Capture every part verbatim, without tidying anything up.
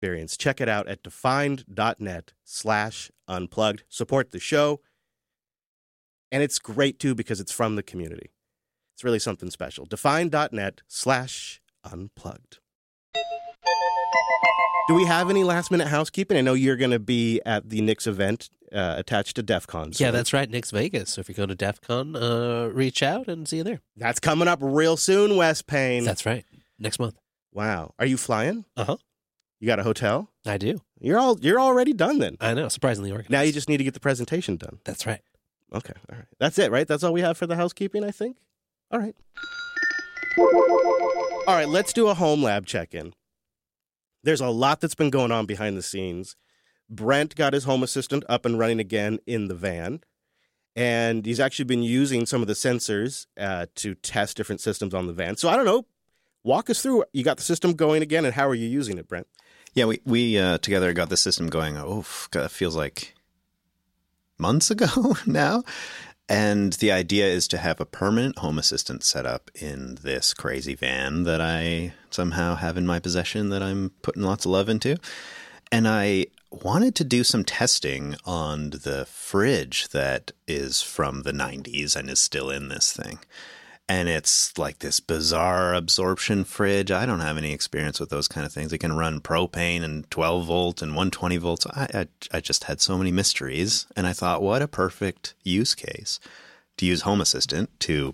experience. Check it out at defined.net slash unplugged. Support the show. And it's great, too, because it's from the community. It's really something special. Defined.net slash unplugged. Do we have any last-minute housekeeping? I know you're going to be at the Knicks event uh, attached to DEF CON. So. Yeah, that's right, Knicks Vegas. So if you go to DEF CON, uh, reach out and see you there. That's coming up real soon, Wes Payne. That's right, next month. Wow. Are you flying? Uh-huh. You got a hotel? I do. You're all you're already done then. I know, surprisingly organized. Now you just need to get the presentation done. That's right. Okay, all right. That's it, right? That's all we have for the housekeeping, I think? All right. All right, let's do a home lab check-in. There's a lot that's been going on behind the scenes. Brent got his home assistant up and running again in the van, and he's actually been using some of the sensors uh, to test different systems on the van. So I don't know. Walk us through. You got the system going again, and how are you using it, Brent? Yeah, we, we uh, together got the system going, oh, God, it feels like months ago now. And the idea is to have a permanent home assistant set up in this crazy van that I somehow have in my possession that I'm putting lots of love into. And I wanted to do some testing on the fridge that is from the nineties and is still in this thing. And it's like this bizarre absorption fridge. I don't have any experience with those kind of things. It can run propane and twelve volt and one hundred twenty volts. I, I, I just had so many mysteries. And I thought, what a perfect use case to use Home Assistant to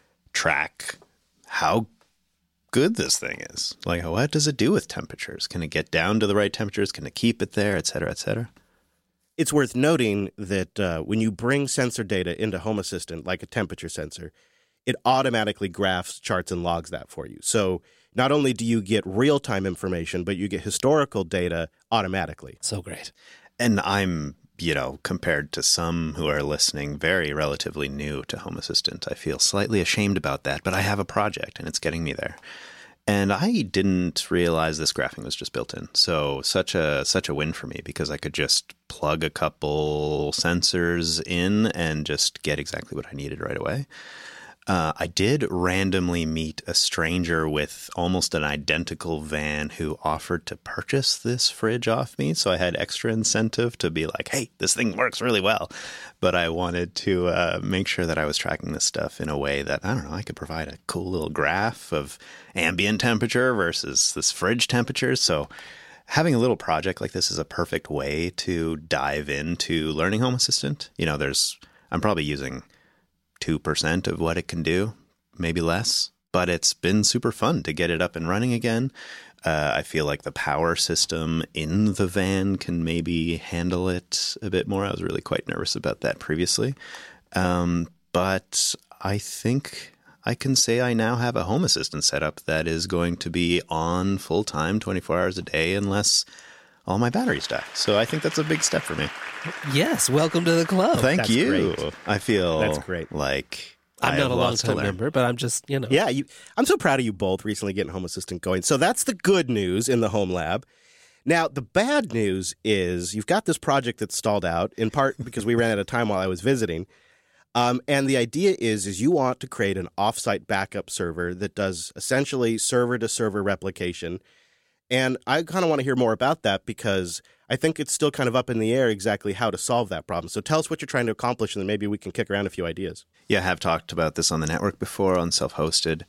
track how good this thing is. Like, what does it do with temperatures? Can it get down to the right temperatures? Can it keep it there, et cetera, et cetera? It's worth noting that uh, when you bring sensor data into Home Assistant, like a temperature sensor, it automatically graphs, charts, and logs that for you. So not only do you get real-time information, but you get historical data automatically. So great. And I'm, you know, compared to some who are listening, very relatively new to Home Assistant. I feel slightly ashamed about that, but I have a project, and it's getting me there. And I didn't realize this graphing was just built in. So such a such a win for me, because I could just plug a couple sensors in and just get exactly what I needed right away. Uh, I did randomly meet a stranger with almost an identical van who offered to purchase this fridge off me. So I had extra incentive to be like, hey, this thing works really well. But I wanted to uh, make sure that I was tracking this stuff in a way that, I don't know, I could provide a cool little graph of ambient temperature versus this fridge temperature. So having a little project like this is a perfect way to dive into learning Home Assistant. You know, there's, I'm probably using two percent of what it can do, maybe less, but it's been super fun to get it up and running again. Uh, I feel like the power system in the van can maybe handle it a bit more. I was really quite nervous about that previously. Um, but I think I can say I now have a Home Assistant setup that is going to be on full time, twenty-four hours a day, unless all my batteries die. So I think that's a big step for me. Yes, welcome to the club. Thank That's you. great. I feel That's great. like I'm I not have a lots to long-time learn. member, but I'm just, you know. Yeah, you, I'm so proud of you both recently getting Home Assistant going. So that's the good news in the home lab. Now, the bad news is you've got this project that's stalled out, in part because we ran out of time while I was visiting. Um, and the idea is, is you want to create an offsite backup server that does essentially server-to-server replication. And I kind of want to hear more about that, because I think it's still kind of up in the air exactly how to solve that problem. So tell us what you're trying to accomplish, and then maybe we can kick around a few ideas. Yeah, I have talked about this on the network before, on self-hosted.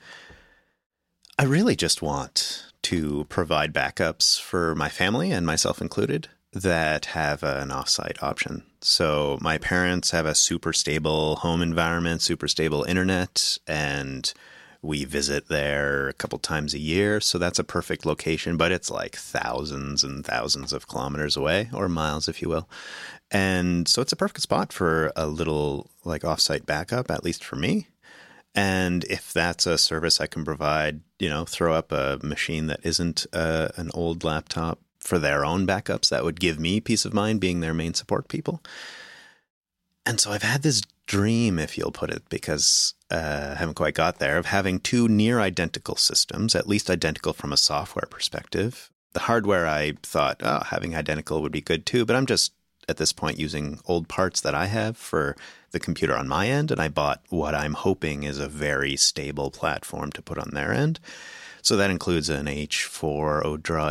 I really just want to provide backups for my family, and myself included, that have an offsite option. So my parents have a super stable home environment, super stable internet, and we visit there a couple times a year. So that's a perfect location, but it's like thousands and thousands of kilometers away, or miles, if you will. And so it's a perfect spot for a little like offsite backup, at least for me. And if that's a service I can provide, you know, throw up a machine that isn't uh, an old laptop for their own backups, that would give me peace of mind being their main support people. And so I've had this dream, if you'll put it, because uh, I haven't quite got there, of having two near identical systems, at least identical from a software perspective. The hardware, I thought, oh, having identical would be good too, but I'm just at this point using old parts that I have for the computer on my end, and I bought what I'm hoping is a very stable platform to put on their end. So that includes an H four Odroid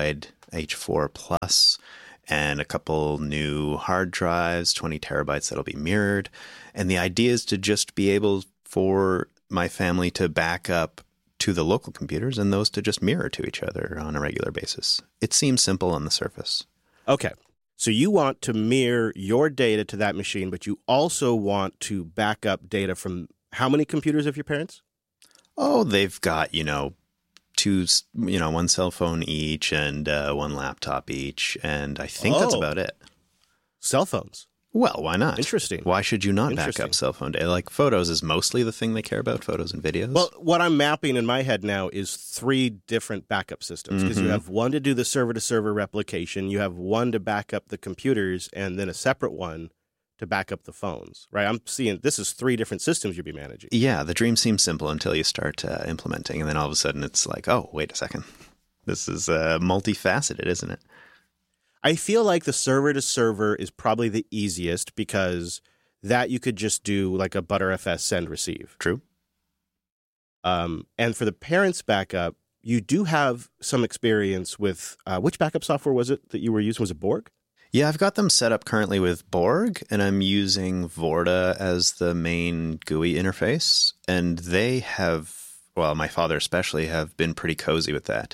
H four Plus, and a couple new hard drives, twenty terabytes that'll be mirrored. And the idea is to just be able for my family to back up to the local computers and those to just mirror to each other on a regular basis. It seems simple on the surface. Okay. So you want to mirror your data to that machine, but you also want to back up data from how many computers of your parents? Oh, they've got, you know, two, you know, one cell phone each and uh, one laptop each. And I think Oh. that's about it. Cell phones. Well, why not? Interesting. Why should you not back Interesting. up cell phone data? Like photos is mostly the thing they care about, photos and videos. Well, what I'm mapping in my head now is three different backup systems because Mhm. you have one to do the server-to-server replication, you have one to back up the computers, and then a separate one to back up the phones, right? I'm seeing this is three different systems you'll be managing. Yeah, the dream seems simple until you start uh, implementing, and then all of a sudden it's like, oh, wait a second. This is uh, multifaceted, isn't it? I feel like the server-to-server is probably the easiest because that you could just do like a Btrfs send receive. True. Um, and for the parents backup, you do have some experience with uh, which backup software was it that you were using? Was it Borg? Yeah, I've got them set up currently with Borg, and I'm using Vorta as the main G U I interface. And they have, well, my father especially, have been pretty cozy with that.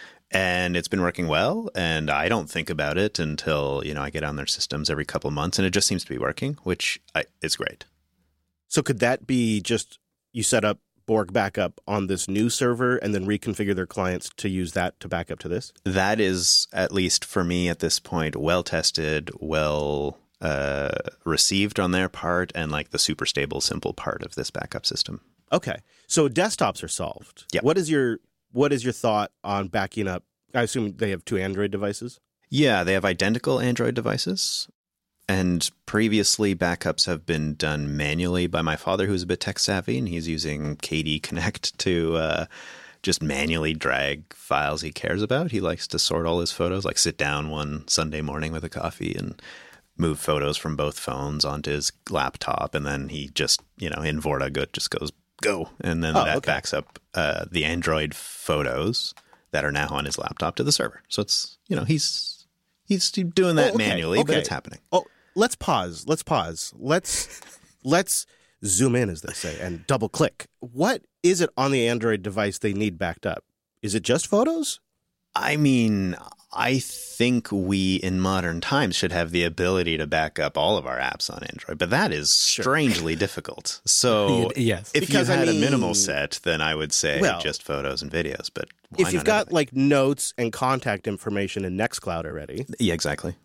And it's been working well, and I don't think about it until, you know, I get on their systems every couple of months, and it just seems to be working, which I, is great. So could that be just you set up Borg backup on this new server and then reconfigure their clients to use that to back up to this? That is, at least for me at this point, well tested, well uh, received on their part, and like the super stable, simple part of this backup system. Okay. So desktops are solved. Yep. What is your what is your thought on backing up? I assume they have two Android devices. Yeah, they have identical Android devices. And previously, backups have been done manually by my father, who's a bit tech savvy, and he's using K D Connect to uh, just manually drag files he cares about. He likes to sort all his photos, like sit down one Sunday morning with a coffee and move photos from both phones onto his laptop. And then he just, you know, in Vorta, go, just goes, go. And then Oh, that okay. backs up uh, the Android photos that are now on his laptop to the server. So it's, you know, he's he's doing that Oh, okay, manually, but okay. it's happening. Oh, let's pause. Let's pause. Let's let's zoom in, as they say, and double click. What is it on the Android device they need backed up? Is it just photos? I mean, I think we in modern times should have the ability to back up all of our apps on Android, but that is strangely difficult. So Yes. if Because, you I had mean- a minimal set, then I would say Well, just photos and videos. But why If you've not got everything? like notes and contact information in Nextcloud already, Yeah, exactly.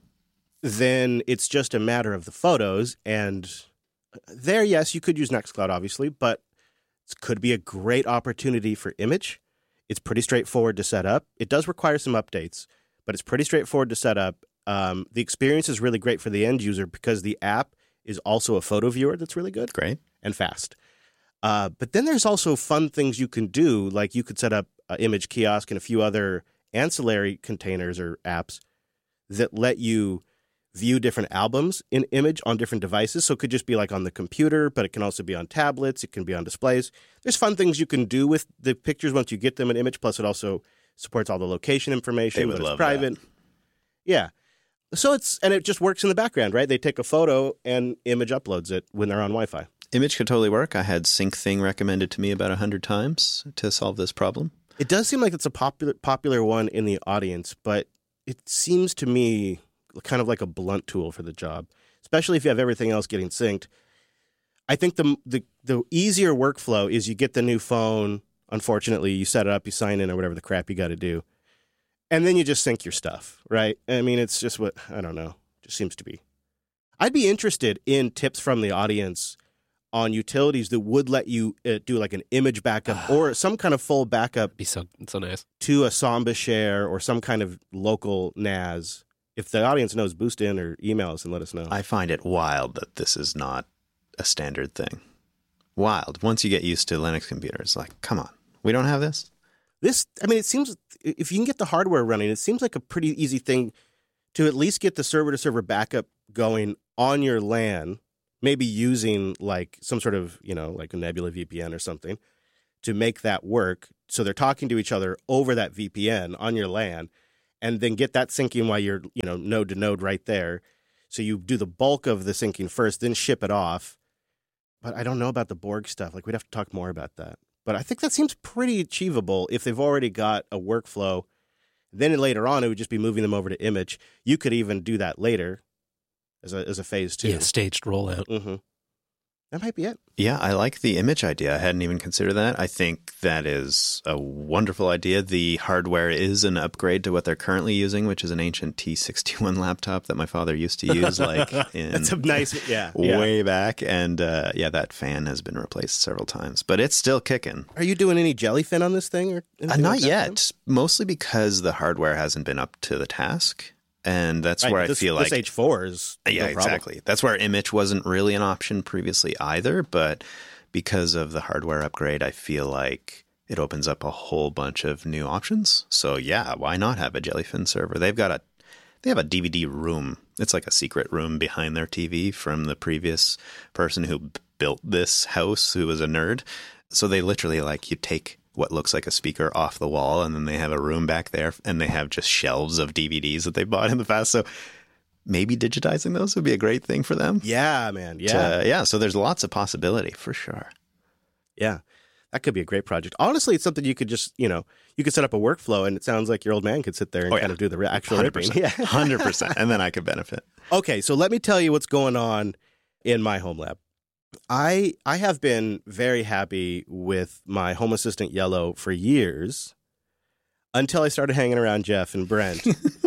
then it's just a matter of the photos. And there, yes, you could use Nextcloud, obviously, but it could be a great opportunity for image. It's pretty straightforward to set up. It does require some updates, but it's pretty straightforward to set up. Um, the experience is really great for the end user because the app is also a photo viewer that's really good Great. and fast. Uh, but then there's also fun things you can do, like you could set up an image kiosk and a few other ancillary containers or apps that let you view different albums in image on different devices. So it could just be like on the computer, but it can also be on tablets. It can be on displays. There's fun things you can do with the pictures once you get them in image. Plus, it also supports all the location information, They would whether love it's private. Yeah. So it's, and it just works in the background, right? They take a photo and image uploads it when they're on Wi-Fi. Image could totally work. I had SyncThing recommended to me about a hundred times to solve this problem. It does seem like it's a popular popular one in the audience, but it seems to me kind of like a blunt tool for the job, especially if you have everything else getting synced. I think the the the easier workflow is you get the new phone. Unfortunately, you set it up, you sign in or whatever the crap you got to do, and then you just sync your stuff, right? I mean, it's just what I don't know. Just seems to be. I'd be interested in tips from the audience on utilities that would let you uh, do like an image backup or some kind of full backup Be so so nice. to a Samba share or some kind of local N A S. If the audience knows, boost in or email us and let us know. I find it wild that this is not a standard thing. Wild. Once you get used to Linux computers, like, come on, we don't have this? This, I mean, it seems, if you can get the hardware running, it seems like a pretty easy thing to at least get the server-to-server backup going on your LAN, maybe using like some sort of, you know, like a Nebula V P N or something to make that work. So they're talking to each other over that V P N on your LAN. and then get that syncing while you're, you know, node to node right there. So you do the bulk of the syncing first, then ship it off. But I don't know about the Borg stuff. Like, we'd have to talk more about that. But I think that seems pretty achievable if they've already got a workflow. Then later on, it would just be moving them over to image. You could even do that later as a as a phase two. Yeah, staged rollout. Mm-hmm. That might be it. Yeah, I like the image idea. I hadn't even considered that. I think that is a wonderful idea. The hardware is an upgrade to what they're currently using, which is an ancient T sixty-one laptop that my father used to use, like in That's a nice, yeah, way yeah. back. And uh, yeah, that fan has been replaced several times, but it's still kicking. Are you doing any jellyfin on this thing? Or Uh, anything not like that, yet, Tim? mostly because the hardware hasn't been up to the task. And that's Right, where this, I feel this like H four is no yeah, problem. exactly. That's where image wasn't really an option previously either. But because of the hardware upgrade, I feel like it opens up a whole bunch of new options. So yeah, why not have a Jellyfin server? They've got a they have a D V D room. It's like a secret room behind their T V from the previous person who b- built this house, who was a nerd. So they literally like you take what looks like a speaker off the wall, and then they have a room back there, and they have just shelves of D V Ds that they bought in the past. So maybe digitizing those would be a great thing for them. Yeah, man. Yeah. To- yeah. So there's lots of possibility for sure. Yeah. That could be a great project. Honestly, it's something you could just, you know, you could set up a workflow, and it sounds like your old man could sit there and Oh, yeah. kind of do the re- actual one hundred ripping. percent. Yeah. one hundred percent. And then I could benefit. Okay, so let me tell you what's going on in my home lab. I I have been very happy with my Home Assistant Yellow for years until I started hanging around Jeff and Brent.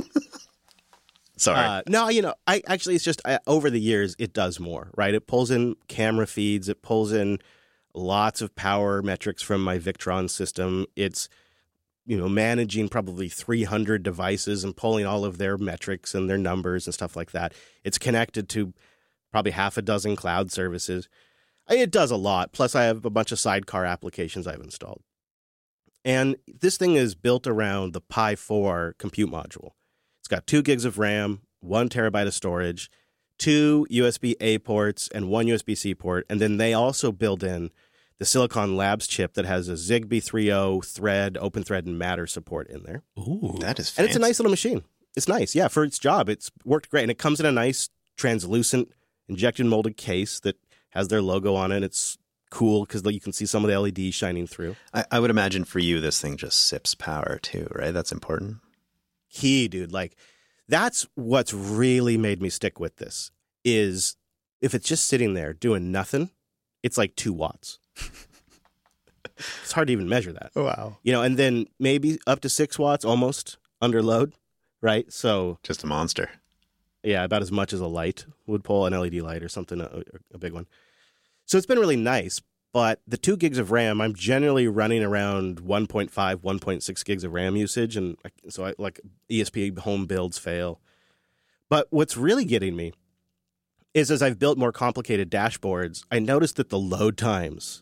Sorry. Uh, no, you know, I actually it's just I, over the years it does more, right? It pulls in camera feeds, it pulls in lots of power metrics from my Victron system. It's you know managing probably three hundred devices and pulling all of their metrics and their numbers and stuff like that. It's connected to probably half a dozen cloud services. I- It does a lot. Plus, I have a bunch of sidecar applications I've installed. And this thing is built around the Pi four compute module. It's got two gigs of RAM, one terabyte of storage, two U S B A ports, and one U S B C port. And then they also build in the Silicon Labs chip that has a Zigbee three point oh Thread, OpenThread, and Matter support in there. Ooh. that is fancy. And it's a nice little machine. It's nice. Yeah, for its job, it's worked great. And it comes in a nice translucent injection molded case that has their logo on it. It's cool because you can see some of the L E Ds shining through. I, I would imagine for you, this thing just sips power too, right? That's important. Key, dude. Like, that's what's really made me stick with this is if it's just sitting there doing nothing, it's like two watts. It's hard to even measure that. Wow. You know, and then maybe up to six watts almost under load, right? So Just a monster. yeah, about as much as a light would pull, an L E D light or something, a, a big one. So it's been really nice, but the two gigs of RAM, I'm generally running around one point five, one point six gigs of RAM usage, and I, so I like E S P home builds fail. But what's really getting me is as I've built more complicated dashboards, I noticed that the load times,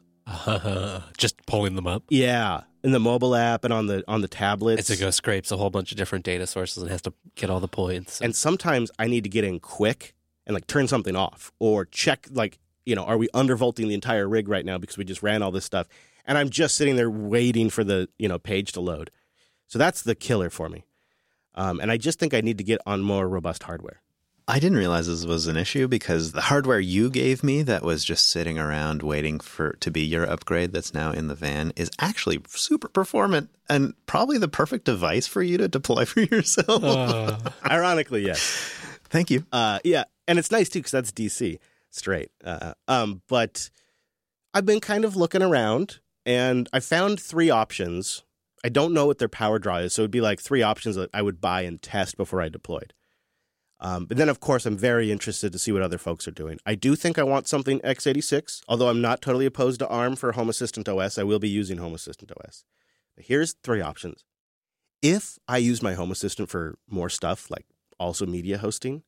Just pulling them up. yeah, in the mobile app and on the on the tablets, It's a go scrapes a whole bunch of different data sources and has to get all the points. and sometimes I need to get in quick and like turn something off or check like, you know, are we undervolting the entire rig right now because we just ran all this stuff? And I'm just sitting there waiting for the, you know, page to load. So that's the killer for me. Um, and I just think I need to get on more robust hardware. I didn't realize this was an issue because the hardware you gave me that was just sitting around waiting for to be your upgrade that's now in the van is actually super performant and probably the perfect device for you to deploy for yourself. Uh, Ironically, yes. Thank you. Uh, yeah. And it's nice too because that's D C straight. Uh, um, but I've been kind of looking around and I found three options. I don't know what their power draw is. So it'd be like three options that I would buy and test before I deployed. Um, but then, of course, I'm very interested to see what other folks are doing. I do think I want something x eighty-six, although I'm not totally opposed to ARM for Home Assistant O S. I will be using Home Assistant O S. But here's three options. If I use my Home Assistant for more stuff, like also media hosting,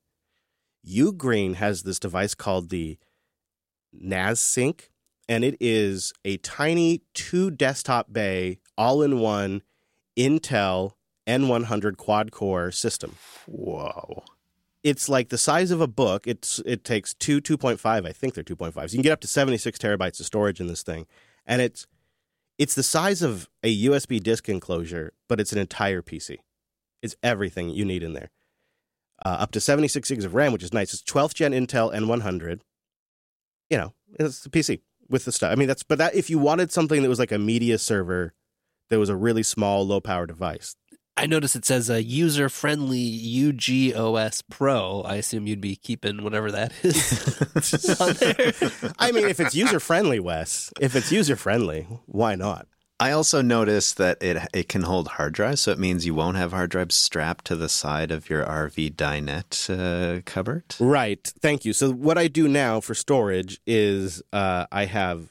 Ugreen has this device called the NASSync, and it is a tiny two desktop bay, all-in-one Intel N one hundred quad-core system. Whoa. It's like the size of a book. It's It takes two two point five, I think they're two point five. So you can get up to seventy-six terabytes of storage in this thing. And it's it's the size of a U S B disk enclosure, but it's an entire P C. It's everything you need in there. Uh, up to seventy-six gigs of RAM, which is nice. It's twelfth gen Intel N one hundred. You know, it's a P C with the stuff. I mean, that's, but that if you wanted something that was like a media server, that was a really small, low power device. I notice it says a user-friendly U G O S Pro. I assume you'd be keeping whatever that is on there. I mean, if it's user-friendly, Wes, if it's user-friendly, why not? I also noticed that it it can hold hard drives, so it means you won't have hard drives strapped to the side of your R V dinette uh, cupboard. Right. Thank you. So what I do now for storage is uh, I have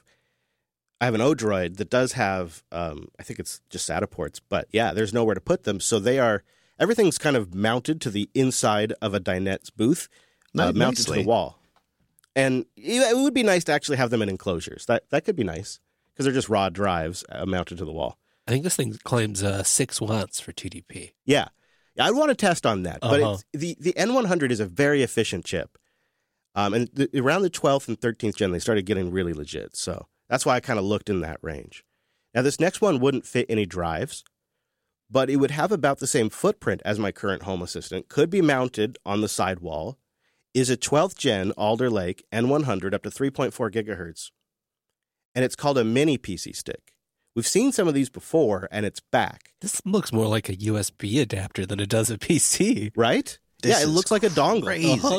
I have an Odroid that does have, um, I think it's just SATA ports, but yeah, there's nowhere to put them. So they are, everything's kind of mounted to the inside of a dinette's booth, uh, Nice- mounted to nicely. the wall. And it would be nice to actually have them in enclosures. That that could be nice because they're just raw drives uh, mounted to the wall. I think this thing claims uh, six watts for two D P. Yeah. yeah I'd want to test on that. But Uh-huh. it's, the, the N one hundred is a very efficient chip. Um, and the, around the twelfth and thirteenth gen, they started getting really legit. So that's why I kind of looked in that range. Now, this next one wouldn't fit any drives, but it would have about the same footprint as my current Home Assistant, could be mounted on the sidewall, is a twelfth gen Alder Lake N one hundred up to three point four gigahertz. And it's called a mini P C stick. We've seen some of these before, and it's back, This looks more like a U S B adapter than it does a P C. right? This yeah, it is looks like a dongle. Crazy. Uh-huh.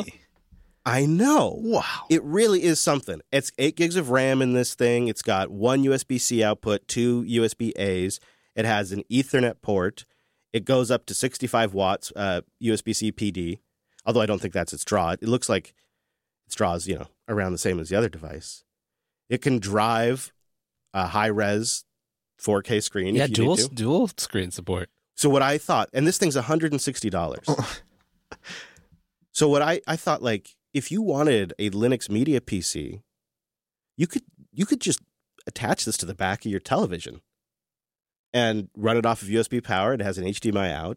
I know. Wow. It really is something. It's eight gigs of RAM in this thing. It's got one U S B C output, two U S B A's. It has an Ethernet port. It goes up to sixty-five watts uh, U S B C P D, although I don't think that's its draw. It looks like its draw is, you know, around the same as the other device. It can drive a high-res four K screen Yeah, if you dual need to. dual screen support. So what I thought, and this thing's one hundred sixty dollars. So what I, I thought, like, if you wanted a Linux media P C, you could you could just attach this to the back of your television and run it off of U S B power. It has an H D M I out.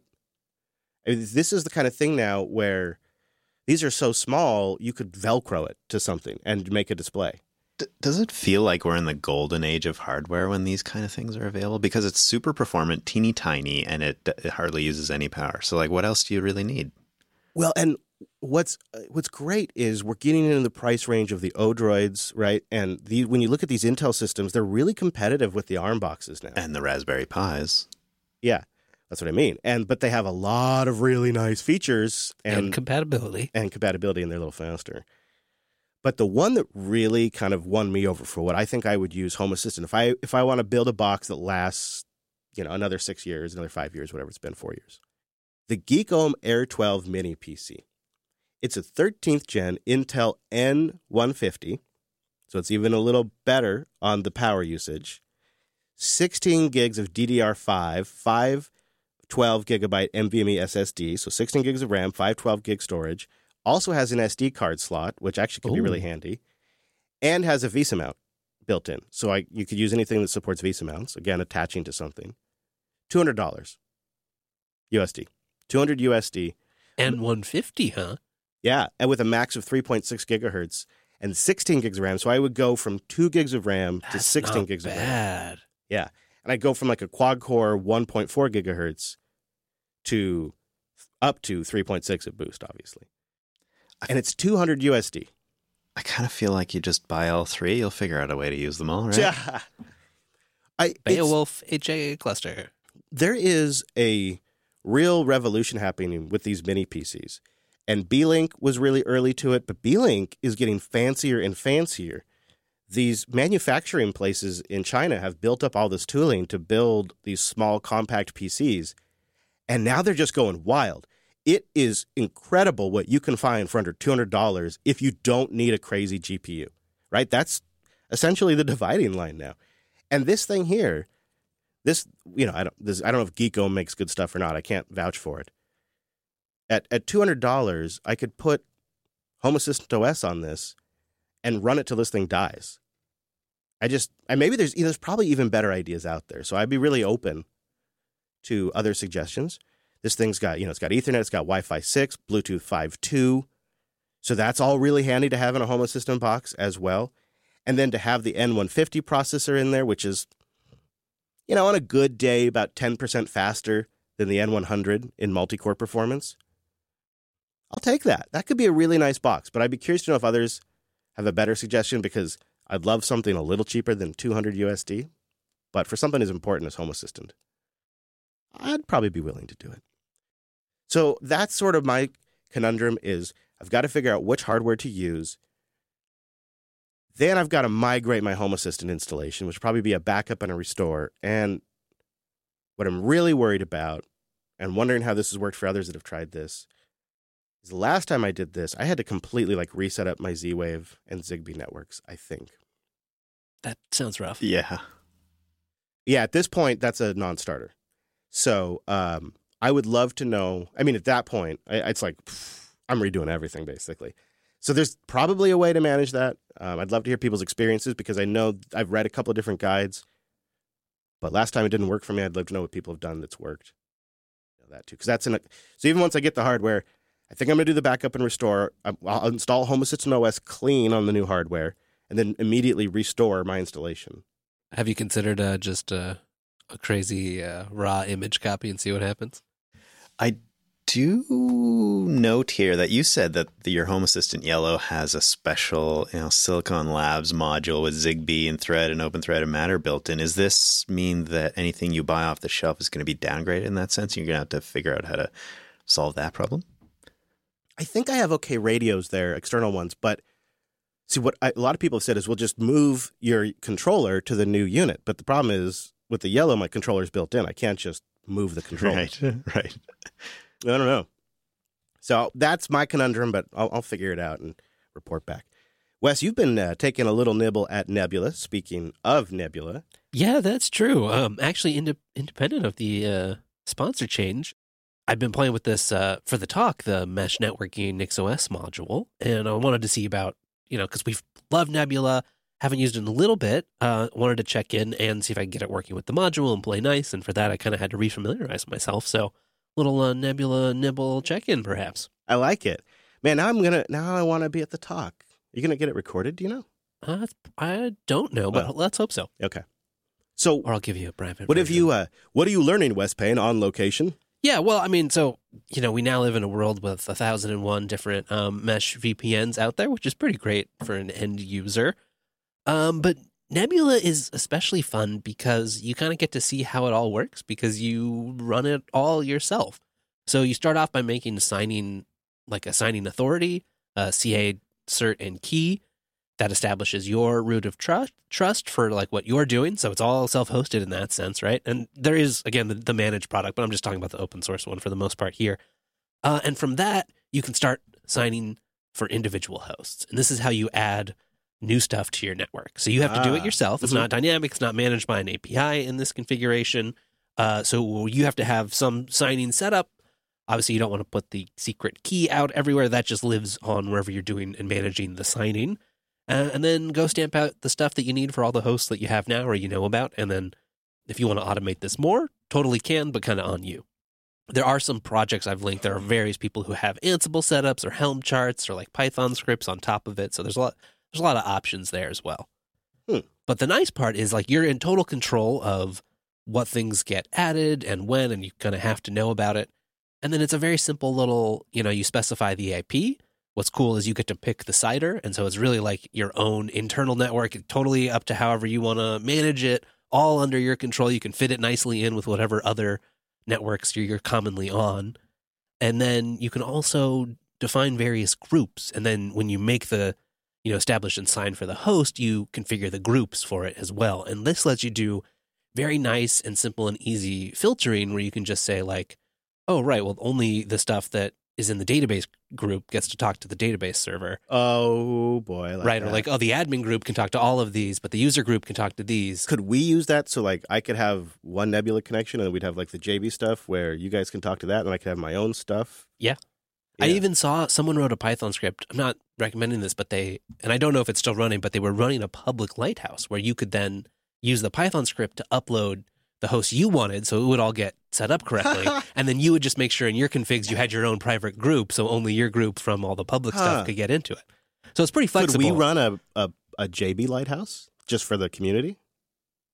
I mean, this is the kind of thing now where these are so small, you could Velcro it to something and make a display. D- does it feel like we're in the golden age of hardware when these kind of things are available? Because it's super performant, teeny tiny, and it, it hardly uses any power. So, like, what else do you really need? Well, and what's what's great is we're getting into the price range of the Odroids, right? And the, when you look at these Intel systems, they're really competitive with the ARM boxes now. And the Raspberry Pis. Yeah, that's what I mean. And but they have a lot of really nice features And, and compatibility. and compatibility, and they're a little faster. But the one that really kind of won me over for what I think I would use Home Assistant if I if I want to build a box that lasts, you know, another six years, another five years, whatever it's been, four years. The Geekom Air twelve Mini P C. It's a thirteenth gen Intel N one fifty, so it's even a little better on the power usage. sixteen gigs of D D R five, five twelve gigabyte NVMe S S D, so sixteen gigs of RAM, five twelve gig storage. Also has an S D card slot, which actually can be Ooh. really handy, and has a VESA mount built in. So I, you could use anything that supports VESA mounts, again, attaching to something. two hundred dollars U S D. two hundred U S D. And one fifty, huh? Yeah, and with a max of three point six gigahertz and sixteen gigs of RAM. So I would go from two gigs of RAM to That's sixteen not gigs of RAM. bad. Yeah, and I'd go from like a quad-core one point four gigahertz to up to three point six at boost, obviously. And it's two hundred U S D. I kind of feel like you just buy all three. You'll figure out a way to use them all, right? Yeah. I, it's- Beowulf H A cluster. there is a real revolution happening with these mini P Cs. And B-Link was really early to it, but B-Link is getting fancier and fancier. These manufacturing places in China have built up all this tooling to build these small, compact P Cs, and now they're just going wild. It is incredible what you can find for under two hundred dollars if you don't need a crazy G P U, right? That's essentially the dividing line now. And this thing here, this, you know, I don't, this, I don't know if Geekom makes good stuff or not. I can't vouch for it. At at two hundred dollars, I could put Home Assistant O S on this and run it till this thing dies. I just, and maybe there's there's probably even better ideas out there. So I'd be really open to other suggestions. This thing's got, you know, it's got Ethernet, it's got Wi-Fi six, Bluetooth five point two. So that's all really handy to have in a Home Assistant box as well. And then to have the N one fifty processor in there, which is, you know, on a good day, about ten percent faster than the N one hundred in multi-core performance, I'll take that. That could be a really nice box, but I'd be curious to know if others have a better suggestion, because I'd love something a little cheaper than two hundred U S D. But for something as important as Home Assistant, I'd probably be willing to do it. So that's sort of my conundrum is I've got to figure out which hardware to use. Then I've got to migrate my Home Assistant installation, which will probably be a backup and a restore. And what I'm really worried about, and wondering how this has worked for others that have tried this, is the last time I did this, I had to completely like reset up my Z-Wave and Zigbee networks, I think. That sounds rough. Yeah. Yeah, at this point, that's a non-starter. So um, I would love to know. I mean, at that point, I, it's like pff, I'm redoing everything, basically. So there's probably a way to manage that. Um, I'd love to hear people's experiences, because I know I've read a couple of different guides. But last time it didn't work for me. I'd love to know what people have done that's worked. You know, that too, because that's in a, so even once I get the hardware, I think I'm going to do the backup and restore. I'll install Home Assistant O S clean on the new hardware, and then immediately restore my installation. Have you considered uh, just uh, a crazy uh, raw image copy and see what happens? I do note here that you said that the, your Home Assistant Yellow has a special, you know, Silicon Labs module with Zigbee and Thread and OpenThread and Matter built in. Does this mean that anything you buy off the shelf is going to be downgraded in that sense? You're going to have to figure out how to solve that problem? I think I have okay radios there, external ones, but see, what I, a lot of people have said is we'll just move your controller to the new unit. But the problem is with the Yellow, my controller's built in. I can't just move the controller. Right, right. I don't know. So that's my conundrum, but I'll, I'll figure it out and report back. Wes, you've been uh, taking a little nibble at Nebula. Speaking of Nebula. Yeah, that's true. Um, actually, ind- independent of the uh, sponsor change, I've been playing with this uh, for the talk, the Mesh Networking NixOS module, and I wanted to see about, you know, because we've loved Nebula, haven't used it in a little bit, uh, wanted to check in and see if I can get it working with the module and play nice, and for that I kind of had to refamiliarize myself, so little uh, Nebula nibble check-in, perhaps. I like it. Man, now I'm going to, now I want to be at the talk. Are you going to get it recorded, do you know? Uh, I don't know, but Oh. let's hope so. Okay. So Or I'll give you a private what have version. you, uh, what are you learning, Wes Payne, on location? Yeah, well, I mean, so, you know, we now live in a world with one thousand one different um, mesh V P Ns out there, which is pretty great for an end user. Um, but Nebula is especially fun because you kind of get to see how it all works because you run it all yourself. So you start off by making signing, like a signing authority, uh, C A, cert, and key. That establishes your root of trust trust for like what you're doing. So it's all self-hosted in that sense, right? And there is, again, the, the managed product, but I'm just talking about the open source one for the most part here. Uh, and from that, you can start signing for individual hosts. And this is how you add new stuff to your network. So you have to do it Ah. yourself. It's Mhm. not dynamic. It's not managed by an A P I in this configuration. Uh, so you have to have some signing set up. Obviously, you don't want to put the secret key out everywhere. That just lives on wherever you're doing and managing the signing. Uh, and then go stamp out the stuff that you need for all the hosts that you have now or you know about. And then if you want to automate this more, totally can, but kind of on you. There are some projects I've linked. There are various people who have Ansible setups or Helm charts or like Python scripts on top of it. So there's a lot, there's a lot of options there as well. Hmm. But the nice part is like you're in total control of what things get added and when, and you kind of have to know about it. And then it's a very simple little, you know, you specify the I P. What's cool is you get to pick the C I D R, and so it's really like your own internal network. It's totally up to however you want to manage it, all under your control. You can fit it nicely in with whatever other networks you're, you're commonly on. And then you can also define various groups. And then when you make the, you know, establish and sign for the host, you configure the groups for it as well. And this lets you do very nice and simple and easy filtering where you can just say like, oh, right, well, only the stuff that is in the database group gets to talk to the database server. Oh, boy. I like Right. that. Or like, oh, the admin group can talk to all of these, but the user group can talk to these. Could we use that so like I could have one Nebula connection and we'd have like the J B stuff where you guys can talk to that and I could have my own stuff? Yeah. I even saw someone wrote a Python script. I'm not recommending this, but they, and I don't know if it's still running, but they were running a public lighthouse where you could then use the Python script to upload the host you wanted, so it would all get set up correctly. And then you would just make sure in your configs you had your own private group, so only your group from all the public Huh. stuff could get into it. So it's pretty Could flexible. we run a, a, a J B Lighthouse just for the community?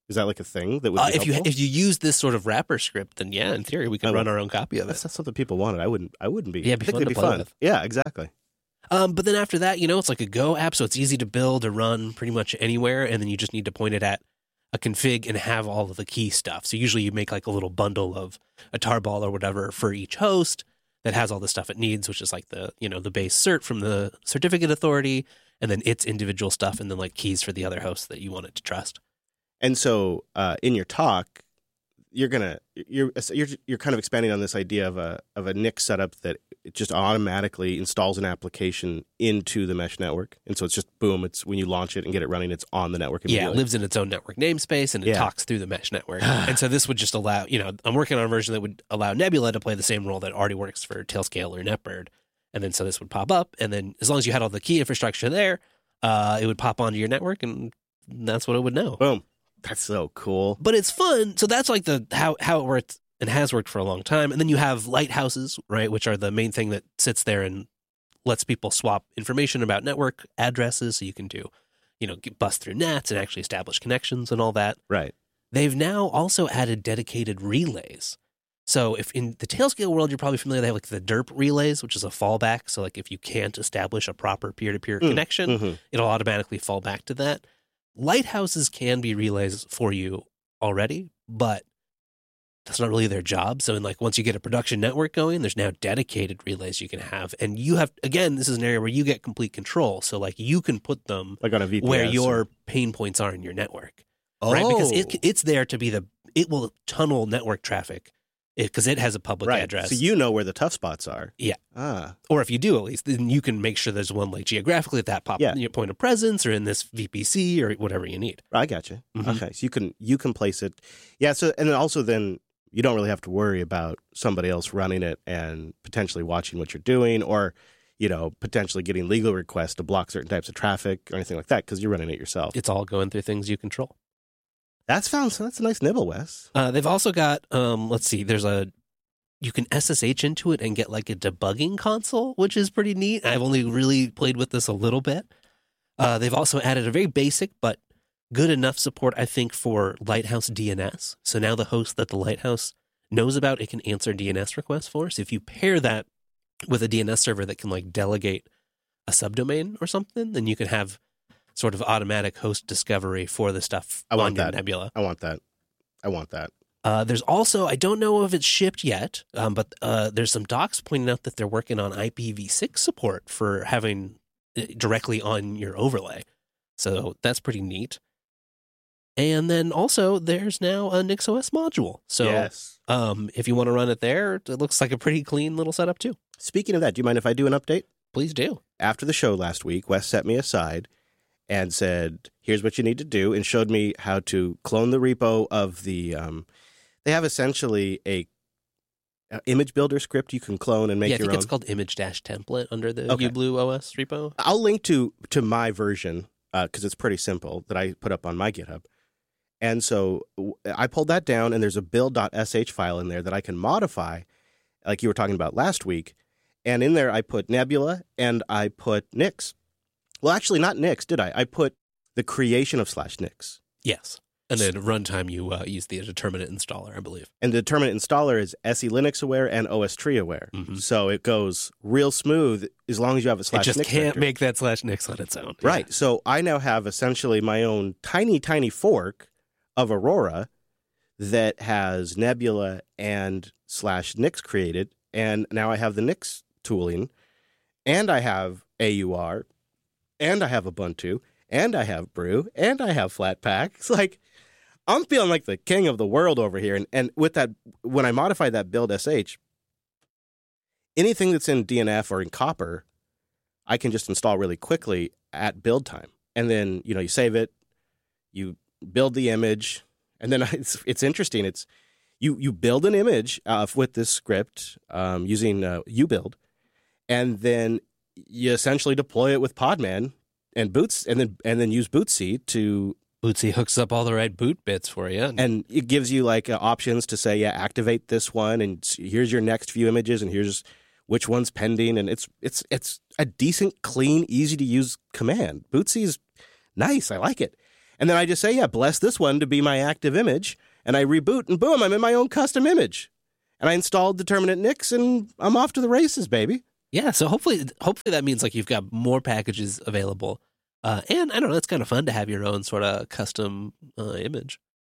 Is that like a thing that would Uh, be if you helpful? if you use this sort of wrapper script, then yeah, in theory, we can Oh, run our own copy of it. That's not something people wanted. I wouldn't. I wouldn't be. Yeah, it'd be I think fun it'd to be play fun. with. Yeah, exactly. Um, but then after that, you know, it's like a Go app, so it's easy to build or run pretty much anywhere, and then you just need to point it at a config and have all of the key stuff. So usually you make like a little bundle of a tarball or whatever for each host that has all the stuff it needs, which is like the, you know, the base cert from the certificate authority, and then its individual stuff, and then like keys for the other hosts that you want it to trust. And so, uh, in your talk, you're gonna you're you're you're kind of expanding on this idea of a of a N I C setup that it just automatically installs an application into the mesh network, and so it's just boom. It's when you launch it and get it running, it's on the network Yeah, immediately. it lives in its own network namespace, and it Yeah. talks through the mesh network. And so this would just allow, you know, I'm working on a version that would allow Nebula to play the same role that already works for Tailscale or Netbird. And then so this would pop up, and then as long as you had all the key infrastructure there, uh, it would pop onto your network, and that's what it would know. Boom. That's so cool. But it's fun. So that's like the how how it worked and has worked for a long time. And then you have lighthouses, right, which are the main thing that sits there and lets people swap information about network addresses. So you can do, you know, get, bust through nets and actually establish connections and all that. Right. They've now also added dedicated relays. So if in the Tailscale world, you're probably familiar, they have like the D E R P relays, which is a fallback. So like if you can't establish a proper peer-to-peer Mm, connection, mhm. it'll automatically fall back to that. Lighthouses can be relays for you already, but that's not really their job. So in like once you get a production network going, there's now dedicated relays you can have. And you have, again, this is an area where you get complete control. So like you can put them Like on a V P S. where or- your pain points are in your network. oh. Right? Because it, it's there to be the, it will tunnel network traffic because it, it has a public right. address. So you know where the tough spots are. Yeah. Ah. Or if you do, at least, then you can make sure there's one like geographically at that pop Yeah. your point of presence or in this V P C or whatever you need. I got you. Mhm. Okay, so you can you can place it. Yeah. So and then also then you don't really have to worry about somebody else running it and potentially watching what you're doing, or you know potentially getting legal requests to block certain types of traffic or anything like that because you're running it yourself. It's all going through things you control. That's found. That's a nice nibble, Wes. Uh, they've also got, um, let's see, there's a, you can S S H into it and get like a debugging console, which is pretty neat. I've only really played with this a little bit. Uh, they've also added a very basic but good enough support, I think, for Lighthouse D N S. So now the host that the Lighthouse knows about, it can answer D N S requests for. So if you pair that with a D N S server that can like delegate a subdomain or something, then you can have sort of automatic host discovery for the stuff I want on your that. Nebula. I want that. I want that. Uh, there's also, I don't know if it's shipped yet, um, but uh, there's some docs pointing out that they're working on I P v six support for having it directly on your overlay. So that's pretty neat. And then also there's now a NixOS module. So yes. um, if you want to run it there, it looks like a pretty clean little setup too. Speaking of that, do you mind if I do an update? Please do. After the show last week, Wes set me aside and said, here's what you need to do, and showed me how to clone the repo of the, um, they have essentially a, a image builder script you can clone and make yeah, I your think own. it's called image dash template under the Okay. uBlue O S repo. I'll link to, to my version because it's pretty simple that I put up on my GitHub. And so w- I pulled that down, and there's a build.sh file in there that I can modify, like you were talking about last week. And in there, I put Nebula and I put Nix. Well, actually, not Nix, did I? I put the creation of slash Nix. Yes. And then runtime, you uh, use the determinate installer, I believe. And the determinate installer is S E Linux aware and O S tree aware. Mhm. So it goes real smooth as long as you have a It slash just Nix can't vector. make that slash Nix on its own. Right. So I now have essentially my own tiny, tiny fork of Aurora that has Nebula and slash Nix created. And now I have the Nix tooling, and I have A U R, and I have Ubuntu, and I have Brew, and I have Flatpak. It's like, I'm feeling like the king of the world over here. And, and with that, when I modify that build sh, anything that's in D N F or in Copper, I can just install really quickly at build time. And then, you know, you save it, you build the image, and then it's it's interesting. It's you you build an image uh, with this script um, using uh, ubuild, and then you essentially deploy it with Podman and Boots, and then and then use Bootsy to, Bootsy hooks up all the right boot bits for you. and it gives you like uh, options to say, yeah, activate this one, and s- here's your next few images, and here's which one's pending, and it's it's it's a decent, clean, easy to use command. Bootsy is nice. I like it. And then I just say, yeah, bless this one to be my active image. And I reboot, and boom, I'm in my own custom image. And I installed Determinate Nix, and I'm off to the races, baby. Yeah, so hopefully hopefully that means like you've got more packages available. Uh, and I don't know, it's kind of fun to have your own sort of custom uh, image.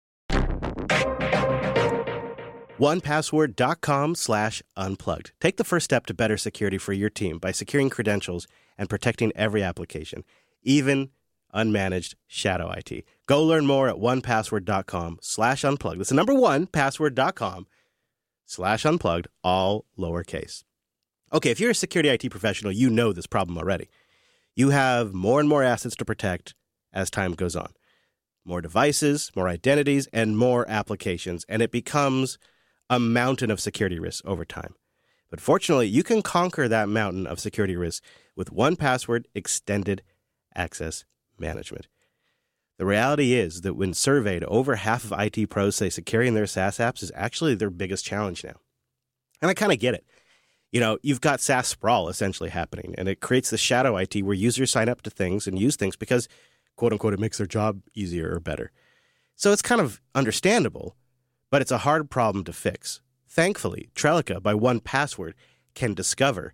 one password dot com slash unplugged. Take the first step to better security for your team by securing credentials and protecting every application, even unmanaged shadow I T. Go learn more at one password dot com slash unplugged. That's the number one, password dot com slash unplugged, all lowercase. Okay, if you're a security I T professional, you know this problem already. You have more and more assets to protect as time goes on. More devices, more identities, and more applications, and it becomes a mountain of security risks over time. But fortunately, you can conquer that mountain of security risks with one Password Extended Access Management. The reality is that when surveyed, over half of I T pros say securing their SaaS apps is actually their biggest challenge now. And I kind of get it. You know, you've got SaaS sprawl essentially happening, and it creates the shadow I T where users sign up to things and use things because, quote unquote, it makes their job easier or better. So it's kind of understandable, but it's a hard problem to fix. Thankfully, Trellica by one Password can discover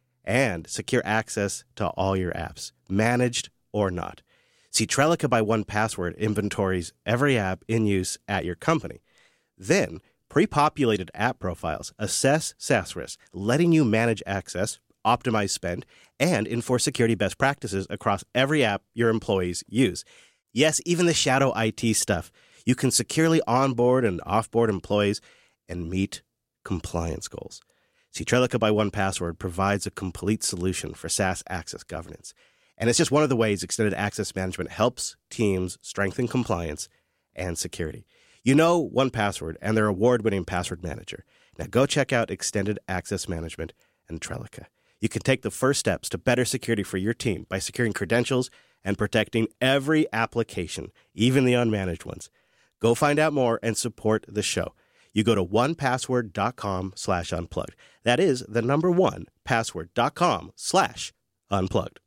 and secure access to all your apps, managed or not. See, Trellica by one Password inventories every app in use at your company. Then, pre-populated app profiles assess SaaS risks, letting you manage access, optimize spend, and enforce security best practices across every app your employees use. Yes, even the shadow I T stuff. You can securely onboard and offboard employees and meet compliance goals. See, Trellica by one Password provides a complete solution for SaaS access governance. And it's just one of the ways Extended Access Management helps teams strengthen compliance and security. You know one Password and their award-winning password manager. Now go check out Extended Access Management and Trellica. You can take the first steps to better security for your team by securing credentials and protecting every application, even the unmanaged ones. Go find out more and support the show. You go to one password dot com slash unplugged. That is the number one, password dot com slash unplugged.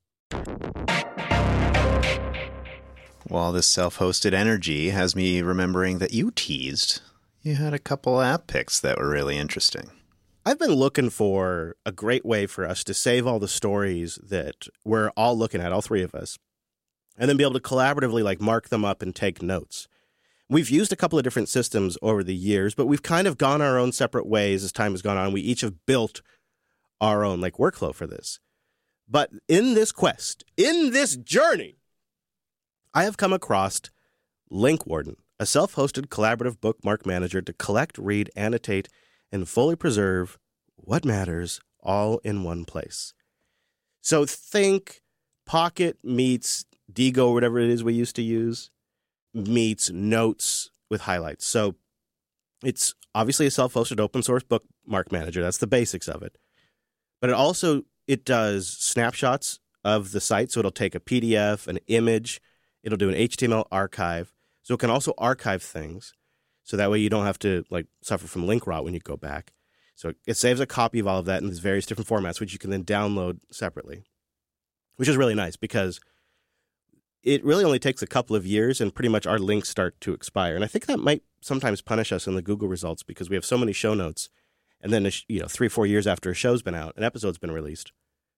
Well, this self-hosted energy has me remembering that you teased. You had a couple app picks that were really interesting. I've been looking for a great way for us to save all the stories that we're all looking at, all three of us, and then be able to collaboratively like mark them up and take notes. We've used a couple of different systems over the years, but we've kind of gone our own separate ways as time has gone on. We each have built our own like workflow for this. But in this quest, in this journey, I have come across LinkWarden, a self-hosted collaborative bookmark manager to collect, read, annotate, and fully preserve what matters all in one place. So think Pocket meets Digo, or whatever it is we used to use, meets Notes with highlights. So it's obviously a self-hosted open source bookmark manager. That's the basics of it. But it also, it does snapshots of the site. So it'll take a P D F, an image, it'll do an H T M L archive. So it can also archive things. So that way you don't have to like suffer from link rot when you go back. So it saves a copy of all of that in these various different formats, which you can then download separately, which is really nice because it really only takes a couple of years and pretty much our links start to expire. And I think that might sometimes punish us in the Google results because we have so many show notes. And then, you know, three, four years after a show's been out, an episode's been released,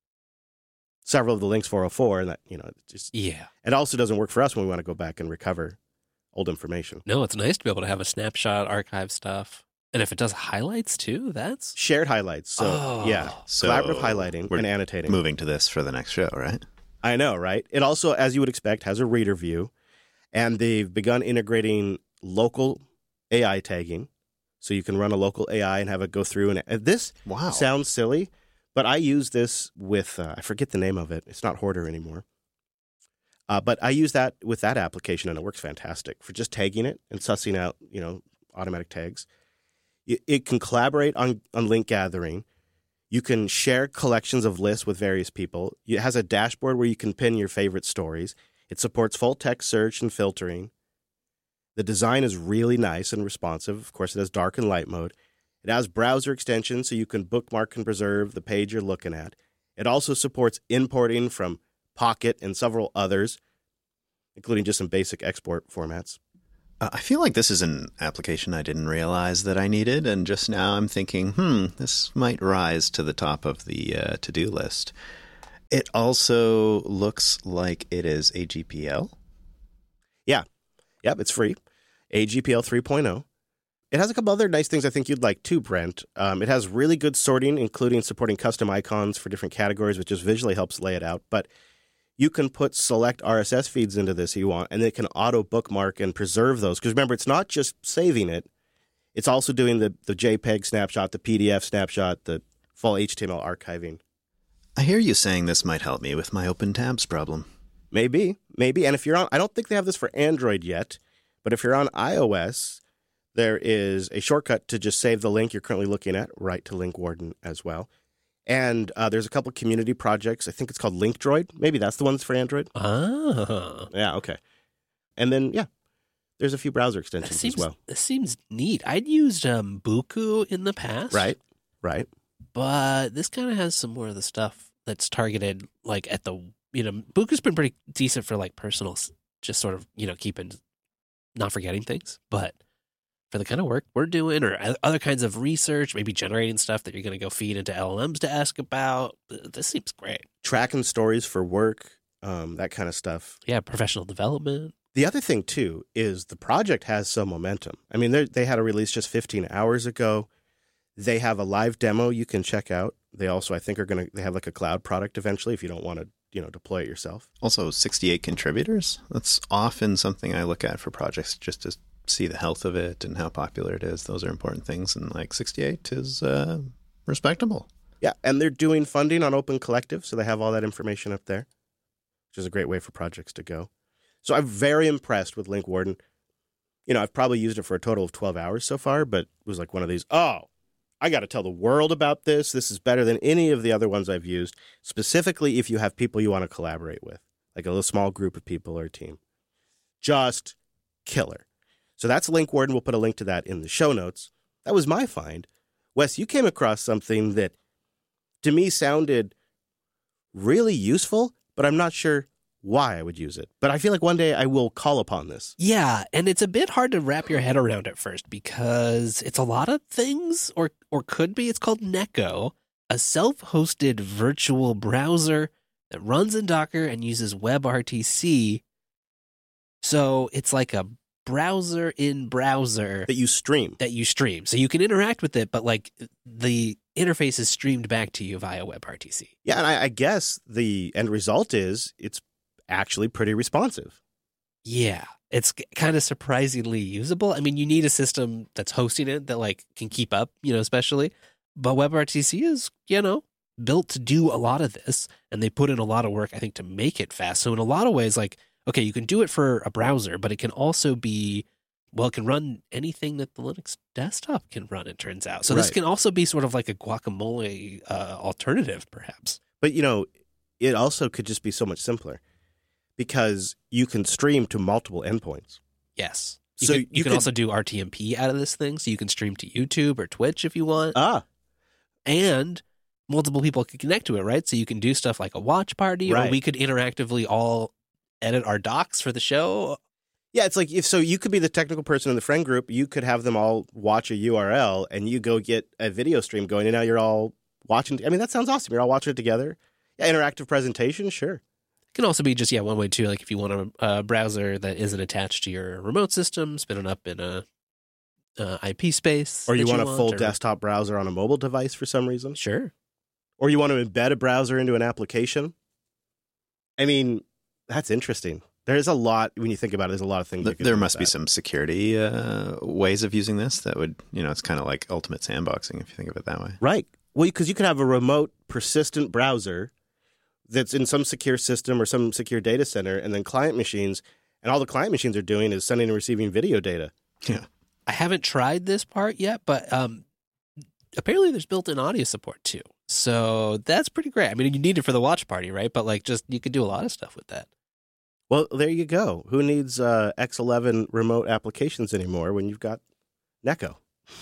several of the links four oh four, and that, you know, it just, yeah. It also doesn't work for us when we want to go back and recover old information. No, it's nice to be able to have a snapshot, archive stuff. And if it does highlights too, that's shared highlights. So oh. yeah, so collaborative highlighting and annotating. Moving to this for the next show, right? I know, right? It also, as you would expect, has a reader view, and they've begun integrating local A I tagging. So you can run a local A I and have it go through. And this wow. sounds silly, but I use this with, uh, I forget the name of it. It's not Hoarder anymore. Uh, but I use that with that application, and it works fantastic for just tagging it and sussing out, you know, automatic tags. It, it can collaborate on, on link gathering. You can share collections of lists with various people. It has a dashboard where you can pin your favorite stories. It supports full text search and filtering. The design is really nice and responsive. Of course, it has dark and light mode. It has browser extensions so you can bookmark and preserve the page you're looking at. It also supports importing from Pocket and several others. including just some basic export formats. Uh, I feel like this is an application I didn't realize that I needed, and just now I'm thinking, hmm, this might rise to the top of the uh, to-do list. It also looks like it is A G P L. Yeah. Yep, it's free. A G P L three point oh. It has a couple other nice things I think you'd like too, Brent. Um, it has really good sorting, including supporting custom icons for different categories, which just visually helps lay it out. But you can put select R S S feeds into this if you want, and it can auto bookmark and preserve those. Because remember, it's not just saving it. It's also doing the, the JPEG snapshot, the P D F snapshot, the full H T M L archiving. I hear you saying this might help me with my open tabs problem. Maybe, maybe. And if you're on, I don't think they have this for Android yet, but if you're on iOS, there is a shortcut to just save the link you're currently looking at, right to Link Warden as well. And uh, there's a couple community projects. I think it's called LinkDroid. Maybe that's the one that's for Android. Ah. Yeah, okay. And then, yeah, there's a few browser extensions seems, as well. It seems neat. I'd used um, Buku in the past. Right, right. But this kind of has some more of the stuff that's targeted, like, at the, you know, Buku's been pretty decent for, like, personal, just sort of, you know, keeping, not forgetting things. But for the kind of work we're doing or other kinds of research, maybe generating stuff that you're going to go feed into L L Ms to ask about, this seems great. Tracking stories for work, um, that kind of stuff. Yeah, professional development. The other thing, too, is the project has some momentum. I mean, they had a release just fifteen hours ago. They have a live demo you can check out. They also, I think, are going to, they have like a cloud product eventually if you don't want to, you know, deploy it yourself. Also, sixty-eight contributors. That's often something I look at for projects just to see the health of it and how popular it is. Those are important things. And like sixty-eight is uh, respectable. Yeah. And they're doing funding on Open Collective. So they have all that information up there, which is a great way for projects to go. So I'm very impressed with Link Warden. You know, I've probably used it for a total of twelve hours so far, but it was like one of these, oh, I got to tell the world about this. This is better than any of the other ones I've used, specifically if you have people you want to collaborate with, like a little small group of people or a team. Just killer. So that's Link Warden. We'll put a link to that in the show notes. That was my find. Wes, you came across something that to me sounded really useful, but I'm not sure why I would use it. But I feel like one day I will call upon this. Yeah, and it's a bit hard to wrap your head around at first because it's a lot of things, or or could be. It's called Neko, a self-hosted virtual browser that runs in Docker and uses WebRTC. So it's like a browser in browser that you stream. That you stream. So you can interact with it, but like the interface is streamed back to you via WebRTC. Yeah, and I, I guess the end result is it's actually pretty responsive. Yeah, it's kind of surprisingly usable. I mean, you need a system that's hosting it that like can keep up, you know, especially. But WebRTC is, you know, built to do a lot of this, and they put in a lot of work, I think, to make it fast. So in a lot of ways, like, okay, you can do it for a browser, but it can also be, well, it can run anything that the Linux desktop can run, it turns out. So right. This can also be sort of like a guacamole uh, alternative, perhaps. But, you know, it also could just be so much simpler because you can stream to multiple endpoints. Yes. You so can, you, you can could, also do R T M P out of this thing, so you can stream to YouTube or Twitch if you want. Ah. And multiple people can connect to it, right? So you can do stuff like a watch party, right. or we could interactively all edit our docs for the show. Yeah, it's like if so you could be the technical person in the friend group, you could have them all watch a U R L and you go get a video stream going and now you're all watching. I mean, that sounds awesome. You're all watching it together. Yeah, interactive presentation, sure. It can also be just, yeah, one way too. Like if you want a, a browser that isn't attached to your remote system, spinning up in a uh, I P space. Or you want you a want, full or... desktop browser on a mobile device for some reason. Sure. Or you want to embed a browser into an application. I mean, that's interesting. There's a lot, when you think about it, there's a lot of things. Th- you can there do must with be that. some security uh, ways of using this that would, you know, it's kind of like ultimate sandboxing if you think of it that way. Right. Well, because you could have a remote, persistent browser that's in some secure system or some secure data center, and then client machines, and all the client machines are doing is sending and receiving video data. Yeah. I haven't tried this part yet, but um, apparently there's built-in audio support too. So that's pretty great. I mean, you need it for the watch party, right? But like, just you could do a lot of stuff with that. Well, there you go. Who needs uh, X eleven remote applications anymore when you've got Neko?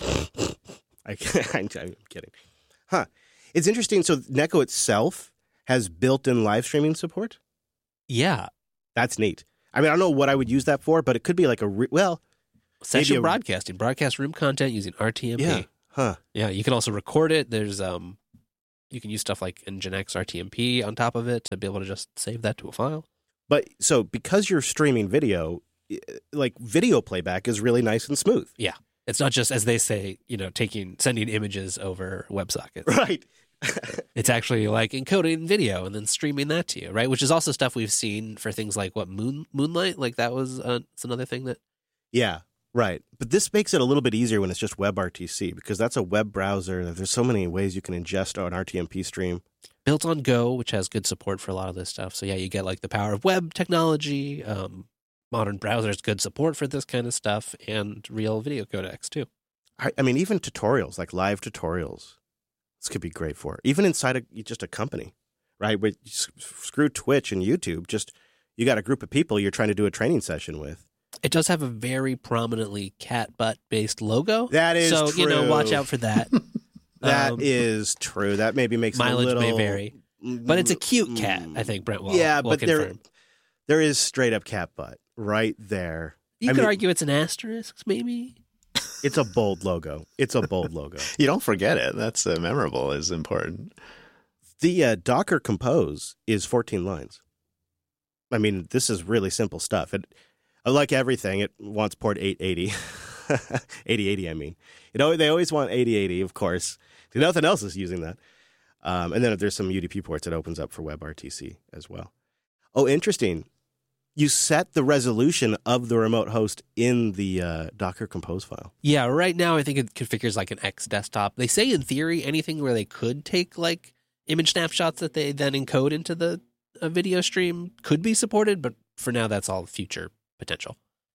I, I'm kidding. Huh. It's interesting. So Neko itself has built-in live streaming support? Yeah. That's neat. I mean, I don't know what I would use that for, but it could be like a, re- well. Session a, broadcasting, broadcast room content using R T M P. Yeah, huh. Yeah, you can also record it. There's, um, you can use stuff like Nginx R T M P on top of it to be able to just save that to a file. But so because you're streaming video, like video playback is really nice and smooth. Yeah. It's not just, as they say, you know, taking, sending images over WebSockets. Right. It's actually like encoding video and then streaming that to you, right? Which is also stuff we've seen for things like what Moon Moonlight, like that was uh, it's another thing that. Yeah, right. But this makes it a little bit easier when it's just WebRTC because that's a web browser. There's so many ways you can ingest an R T M P stream. Built on Go, which has good support for a lot of this stuff. So yeah, you get like the power of web technology. Um, modern browsers, good support for this kind of stuff, and real video codecs too. I, I mean, even tutorials, like live tutorials. This could be great for it. Even inside of just a company, right? Where you screw Twitch and YouTube, just you got a group of people you're trying to do a training session with. It does have a very prominently cat butt based logo. That is so, true. you know, watch out for that. That um, is true. That maybe makes mileage it a little... may vary. But it's a cute cat, I think Brent will, yeah, will but confirm. there, there is straight up cat butt right there. You I could mean, argue it's an asterisk, maybe. It's a bold logo. It's a bold logo. You don't forget it. That's uh, memorable is important. The uh, Docker Compose is fourteen lines. I mean, this is really simple stuff. It, like everything, it wants port eight eighty. eighty eighty, I mean. You know, they always want eighty eighty, of course. Nothing else is using that. Um, and then if there's some U D P ports, it opens up for WebRTC as well. Oh, interesting. You set the resolution of the remote host in the uh, Docker Compose file. Yeah, right now I think it configures like an X desktop. They say in theory anything where they could take like image snapshots that they then encode into the uh, video stream could be supported, but for now that's all future potential.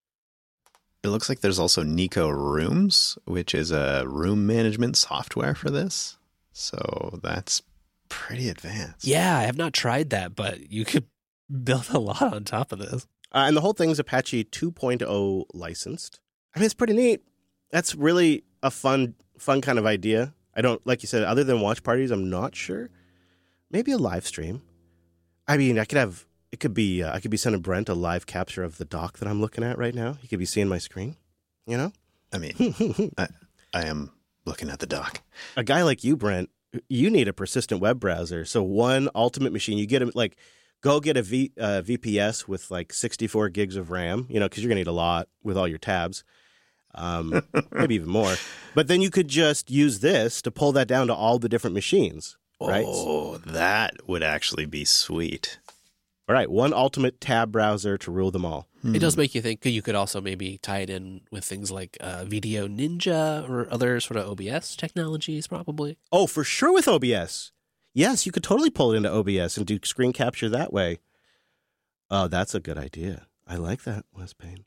It looks like there's also Nico Rooms, which is a room management software for this. So that's pretty advanced. Yeah, I have not tried that, but you could build a lot on top of this. Uh, and the whole thing's Apache two point oh licensed. I mean, it's pretty neat. That's really a fun, fun kind of idea. I don't, like you said, other than watch parties, I'm not sure. Maybe a live stream. I mean, I could have, it could be, uh, I could be sending Brent a live capture of the doc that I'm looking at right now. He could be seeing my screen, you know? I mean, I, I am looking at the doc. A guy like you, Brent, you need a persistent web browser. So one ultimate machine, you get a, like, go get a v, uh, V P S with like sixty-four gigs of RAM, you know, because you're going to need a lot with all your tabs. Um, maybe even more. But then you could just use this to pull that down to all the different machines, right? Oh, that would actually be sweet. All right, one ultimate tab browser to rule them all. It does make you think you could also maybe tie it in with things like uh, Video Ninja or other sort of O B S technologies, probably. Oh, for sure with O B S. Yes, you could totally pull it into O B S and do screen capture that way. Oh, that's a good idea. I like that, Wes Payne.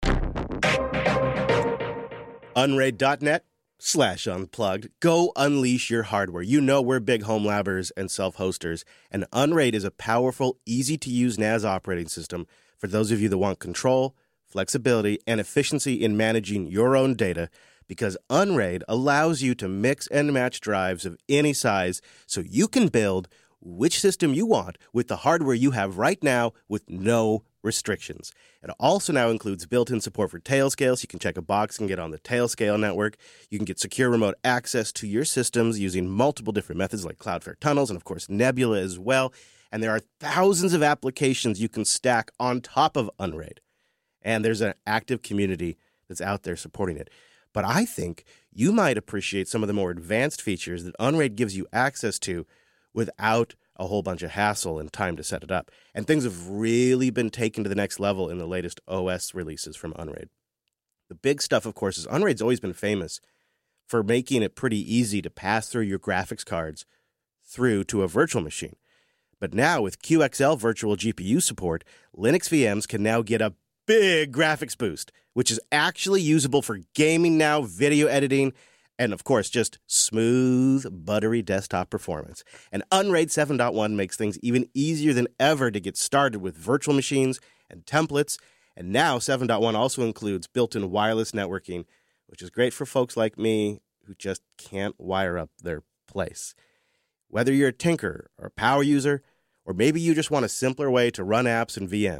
Unraid.net slash unplugged. Go unleash your hardware. You know we're big home labbers and self-hosters, and Unraid is a powerful, easy-to-use N A S operating system for those of you that want control, flexibility, and efficiency in managing your own data, because Unraid allows you to mix and match drives of any size so you can build which system you want with the hardware you have right now with no restrictions. It also now includes built-in support for Tailscale, so you can check a box and get on the Tailscale network. You can get secure remote access to your systems using multiple different methods like Cloudflare tunnels and, of course, Nebula as well. And there are thousands of applications you can stack on top of Unraid. And there's an active community that's out there supporting it. But I think you might appreciate some of the more advanced features that Unraid gives you access to without a whole bunch of hassle and time to set it up. And things have really been taken to the next level in the latest O S releases from Unraid. The big stuff, of course, is Unraid's always been famous for making it pretty easy to pass through your graphics cards through to a virtual machine. But now with Q X L virtual G P U support, Linux V Ms can now get a big graphics boost, which is actually usable for gaming now, video editing, and, of course, just smooth, buttery desktop performance. And Unraid seven point one makes things even easier than ever to get started with virtual machines and templates. And now seven point one also includes built-in wireless networking, which is great for folks like me who just can't wire up their place. Whether you're a tinker or a power user, or maybe you just want a simpler way to run apps and V Ms,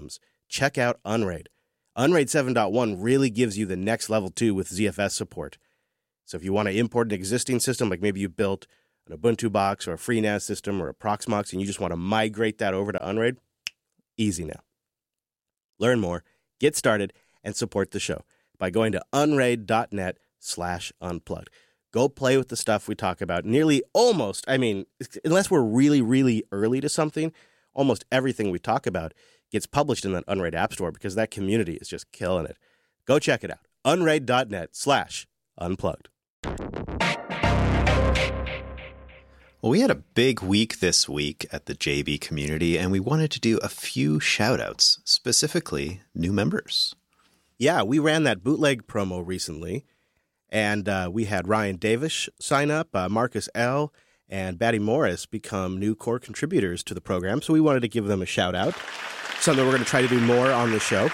check out Unraid. Unraid seven point one really gives you the next level too with Z F S support. So if you want to import an existing system, like maybe you built an Ubuntu box or a FreeNAS system or a Proxmox, and you just want to migrate that over to Unraid, easy now. Learn more, get started, and support the show by going to unraid.net slash unplugged. Go play with the stuff we talk about. Nearly almost, I mean, unless we're really, really early to something, almost everything we talk about gets published in that Unraid App Store because that community is just killing it. Go check it out. unraid.net slash unplugged. Well, we had a big week this week at the J B community, and we wanted to do a few shout-outs, specifically new members. Yeah, we ran that bootleg promo recently, and uh, we had Ryan Davis sign up, uh, Marcus L., and Batty Morris become new core contributors to the program, so we wanted to give them a shout-out, something we're going to try to do more on the show.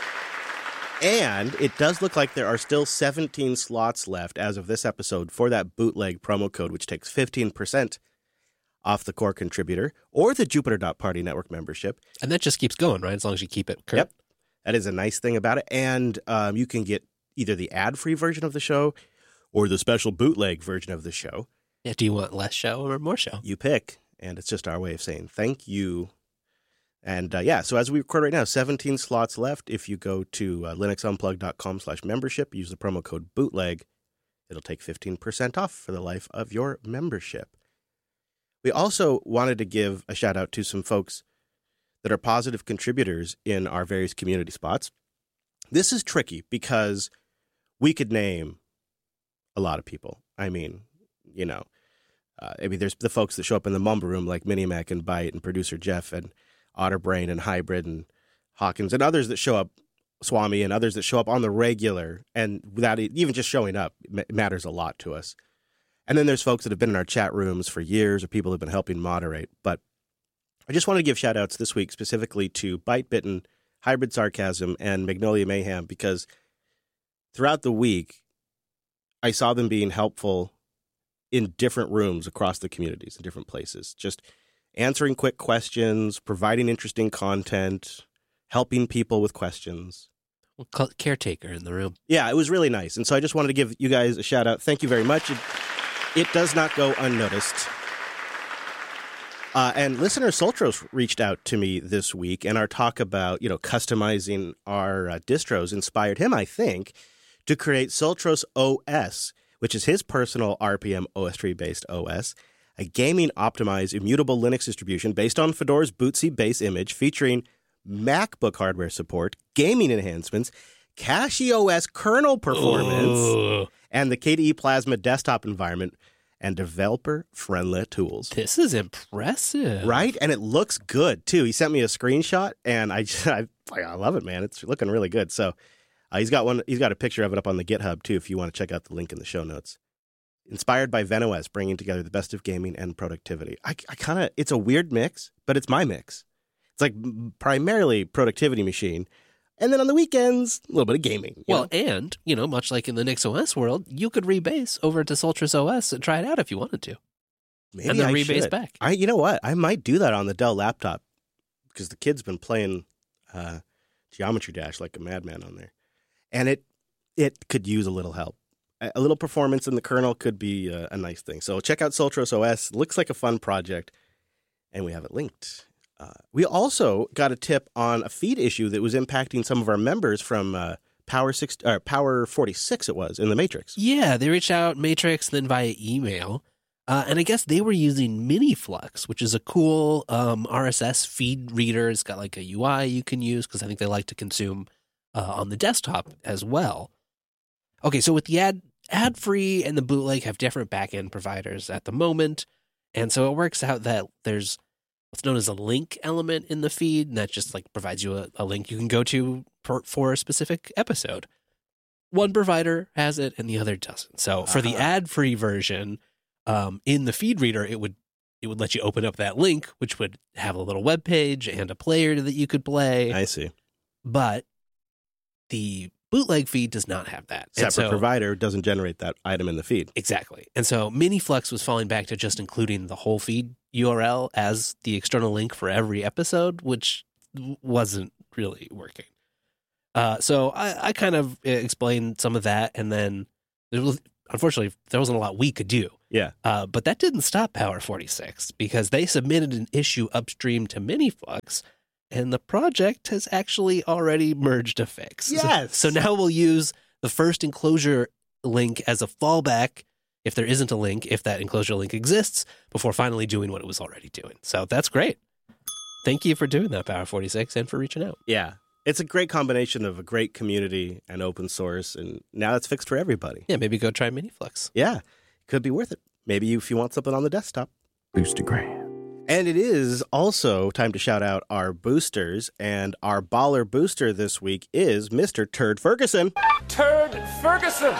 And it does look like there are still seventeen slots left as of this episode for that bootleg promo code, which takes fifteen percent off the core contributor or the Jupiter.Party network membership. And that just keeps going, right? As long as you keep it current. Yep. That is a nice thing about it. And um, you can get either the ad-free version of the show or the special bootleg version of the show. Yeah, do you want less show or more show? You pick. And it's just our way of saying thank you. And uh, yeah, so as we record right now, seventeen slots left. If you go to uh, linuxunplugged.com slash membership, use the promo code bootleg, it'll take fifteen percent off for the life of your membership. We also wanted to give a shout out to some folks that are positive contributors in our various community spots. This is tricky because we could name a lot of people. I mean, you know, uh, I mean, there's the folks that show up in the Mumble Room like Minimac and Byte and producer Jeff and Otterbrain and Hybrid and Hawkins and others that show up, Swami and others that show up on the regular, and without even just showing up matters a lot to us. And then there's folks that have been in our chat rooms for years or people who have been helping moderate. But I just want to give shout outs this week specifically to Byte Bitten, Hybrid Sarcasm, and Magnolia Mayhem because throughout the week I saw them being helpful in different rooms across the communities in different places. Just answering quick questions, providing interesting content, helping people with questions. We'll call it caretaker in the room. Yeah, it was really nice. And so I just wanted to give you guys a shout out. Thank you very much. It, it does not go unnoticed. Uh, and listener Soltros reached out to me this week, and our talk about, you know, customizing our uh, distros inspired him, I think, to create Soltros O S, which is his personal R P M O S tree-based O S. A gaming-optimized immutable Linux distribution based on Fedora's Bootsy base image featuring MacBook hardware support, gaming enhancements, CachyOS kernel performance, Ooh. and the K D E Plasma desktop environment, and developer-friendly tools. This is impressive. Right? And it looks good, too. He sent me a screenshot, and I just, I, I love it, man. It's looking really good. So uh, he's got one. He's got a picture of it up on the GitHub, too, if you want to check out the link in the show notes. Inspired by VenOS, bringing together the best of gaming and productivity. I, I kind of, it's a weird mix, but it's my mix. It's like primarily productivity machine. And then on the weekends, a little bit of gaming. Well, know? and, you know, much like in the NixOS world, you could rebase over to Soltros O S and try it out if you wanted to. Maybe and then I rebase should. back. I, you know what? I might do that on the Dell laptop because the kid's been playing uh, Geometry Dash like a madman on there. And it it could use a little help. A little performance in the kernel could be a, a nice thing. So check out Soltros O S. Looks like a fun project, and we have it linked. Uh, we also got a tip on a feed issue that was impacting some of our members from uh, Power six, or Power forty-six. It was in the Matrix. Yeah, they reached out Matrix, then via email, uh, and I guess they were using MiniFlux, which is a cool um, R S S feed reader. It's got like a U I you can use because I think they like to consume uh, on the desktop as well. Okay, so with the ad ad-free and the bootleg have different backend providers at the moment, and so it works out that there's what's known as a link element in the feed, and that just like provides you a, a link you can go to per, for a specific episode. One provider has it and the other doesn't. So for the Uh-huh. ad-free version, um, in the feed reader, it would it would let you open up that link, which would have a little web page and a player that you could play. I see. But the bootleg feed does not have that. And Separate so- provider doesn't generate that item in the feed. Exactly. And so MiniFlux was falling back to just including the whole feed U R L as the external link for every episode, which wasn't really working. Uh, so I, I kind of explained some of that, and then there was, unfortunately there wasn't a lot we could do. Yeah. Uh, but that didn't stop Power forty-six because they submitted an issue upstream to Miniflux, and the project has actually already merged a fix. Yes. So, so now we'll use the first enclosure link as a fallback if there isn't a link, if that enclosure link exists, before finally doing what it was already doing. So that's great. Thank you for doing that, Power forty-six, and for reaching out. Yeah. It's a great combination of a great community and open source, and now it's fixed for everybody. Yeah, maybe go try Miniflux. Yeah. Could be worth it. Maybe if you want something on the desktop. Boostergram. And it is also time to shout out our boosters, and our baller booster this week is Mister Turd Ferguson. Turd Ferguson!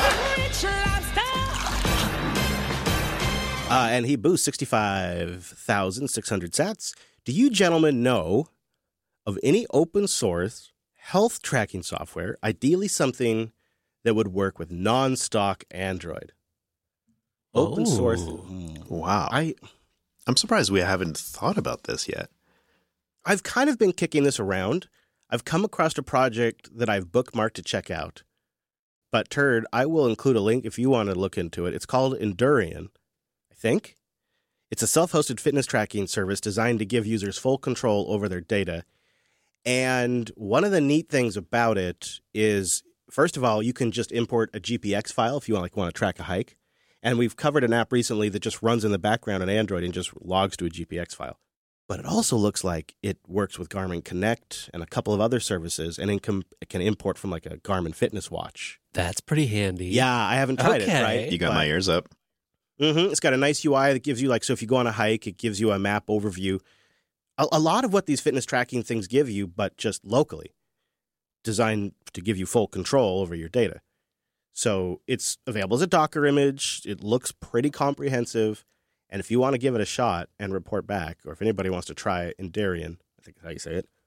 Uh, and he boosts sixty-five thousand six hundred sats. Do you gentlemen know of any open source health tracking software, ideally something that would work with non-stock Android? Open Oh. source. Wow. I, I'm surprised we haven't thought about this yet. I've kind of been kicking this around. I've come across a project that I've bookmarked to check out. But Turd, I will include a link if you want to look into it. It's called Endurian, I think. It's a self-hosted fitness tracking service designed to give users full control over their data. And one of the neat things about it is, first of all, you can just import a G P X file if you want, like, want to track a hike. And we've covered an app recently that just runs in the background on Android and just logs to a G P X file. But it also looks like it works with Garmin Connect and a couple of other services, and it can, it can import from like a Garmin fitness watch. That's pretty handy. Yeah, I haven't tried Okay. it, right? You got But- my ears up. Mm-hmm. It's got a nice U I that gives you, like, so if you go on a hike, it gives you a map overview. A, a lot of what these fitness tracking things give you, but just locally, designed to give you full control over your data. So it's available as a Docker image. It looks pretty comprehensive. And if you want to give it a shot and report back, or if anybody wants to try Endurian, I think that's how you say it,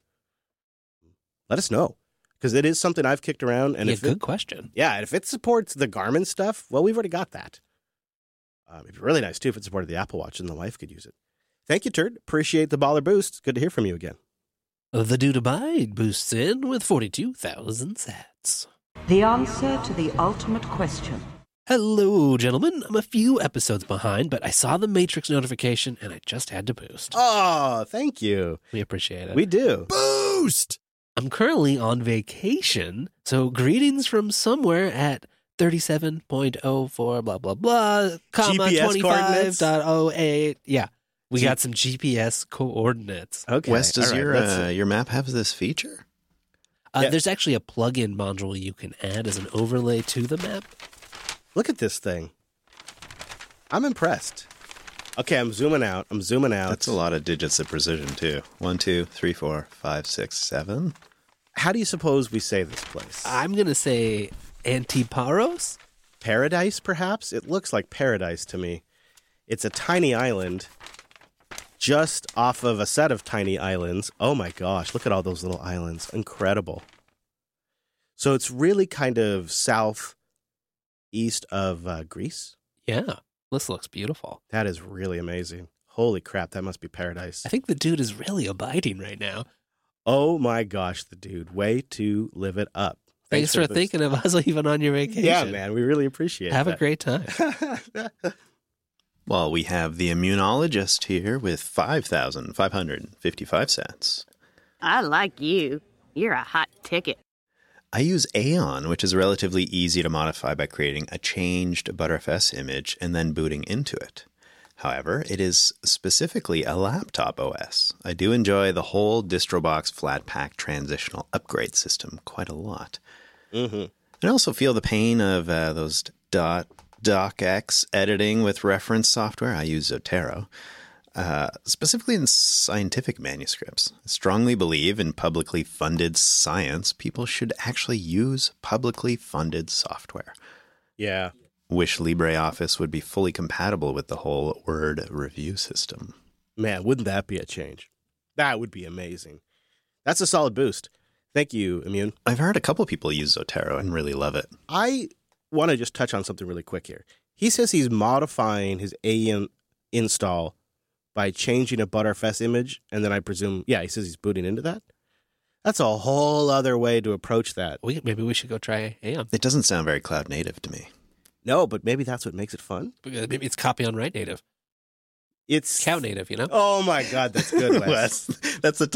let us know. Because it is something I've kicked around. And yeah, if good it, question. yeah, and if it supports the Garmin stuff, well, we've already got that. Um, it'd be really nice, too, if it supported the Apple Watch and the wife could use it. Thank you, Turd. Appreciate the baller boost. Good to hear from you again. The Dude Abide boosts in with forty-two thousand sats. The answer to the ultimate question. Hello, gentlemen. I'm a few episodes behind, but I saw the Matrix notification and I just had to boost. Oh, thank you. We appreciate it. We do. Boost! I'm currently on vacation, so greetings from somewhere at thirty-seven point oh four blah blah blah, comma G P S twenty-five coordinates? dot oh eight. Yeah, we G- got some G P S coordinates. Okay. Wes, does all right, your let's uh, see. your map have this feature? Uh, Yeah. There's actually a plugin module you can add as an overlay to the map. Look at this thing. I'm impressed. Okay, I'm zooming out. I'm zooming out. That's a lot of digits of precision, too. One, two, three, four, five, six, seven. How do you suppose we say this place? I'm gonna say Antiparos. Paradise, perhaps? It looks like paradise to me. It's a tiny island just off of a set of tiny islands. Oh my gosh, look at all those little islands. Incredible. So it's really kind of south east of uh, Greece. Yeah, this looks beautiful. That is really amazing. Holy crap, that must be paradise. I think the dude is really abiding right now. Oh my gosh, the dude. Way to live it up. Thanks, for the- thinking of us even on your vacation. Yeah, man, we really appreciate Have that. a great time. Well, we have the immunologist here with five thousand five hundred fifty-five cents. I like you. You're a hot ticket. I use Aeon, which is relatively easy to modify by creating a changed Btrfs image and then booting into it. However, it is specifically a laptop O S. I do enjoy the whole DistroBox Flatpak transitional upgrade system quite a lot. Mm-hmm. I also feel the pain of uh, those dot docx editing with reference software. I use Zotero, uh, specifically in scientific manuscripts. I strongly believe in publicly funded science. People should actually use publicly funded software. Yeah. Wish LibreOffice would be fully compatible with the whole Word review system. Man, wouldn't that be a change? That would be amazing. That's a solid boost. Thank you, Immune. I've heard a couple people use Zotero and really love it. I want to just touch on something really quick here. He says he's modifying his Aeon install by changing a Btrfs image, and then I presume, yeah, he says he's booting into that. That's a whole other way to approach that. We, maybe we should go try A M. It doesn't sound very cloud native to me. No, but maybe that's what makes it fun. Maybe it's copy on write native. It's Cow native, you know? Oh my God, that's good, Wes. Wes, that's the